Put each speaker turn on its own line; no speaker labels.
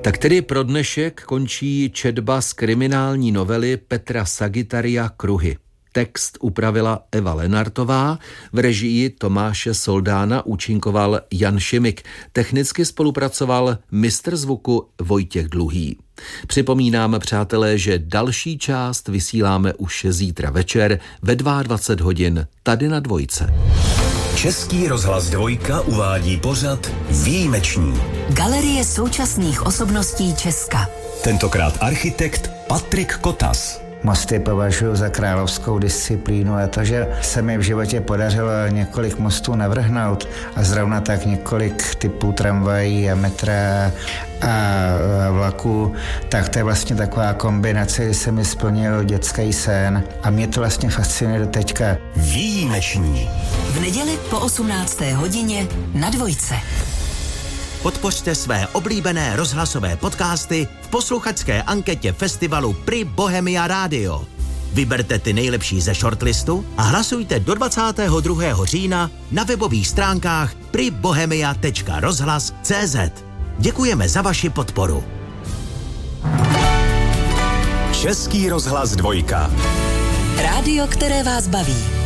Tak tedy pro dnešek končí četba z kriminální novely Petra Sagittaria Kruhy. Text upravila Eva Lenartová, v režii Tomáše Soldána účinkoval Jan Šimik, technicky spolupracoval mistr zvuku Vojtěch Dluhý. Připomínám, přátelé, že další část vysíláme už zítra večer ve 22 hodin tady na Dvojce.
Český rozhlas Dvojka uvádí pořad Výjimeční.
Galerie současných osobností Česka.
Tentokrát architekt Patrik Kotas.
Mosty považuji za královskou disciplínu a to, že se mi v životě podařilo několik mostů navrhnout a zrovna tak několik typů tramvají a metra a vlaků, tak to je vlastně taková kombinace, kdy se mi splnil dětský sen a mě to vlastně fascinuje do teďka.
Výjimeční.
V neděli po 18. hodině na Dvojce.
Podpořte své oblíbené rozhlasové podcasty v posluchačské anketě festivalu Pri Bohemia Radio. Vyberte ty nejlepší ze shortlistu a hlasujte do 22. října na webových stránkách pribohemia.rozhlas.cz. Děkujeme za vaši podporu.
Český rozhlas Dvojka.
Rádio, které vás baví.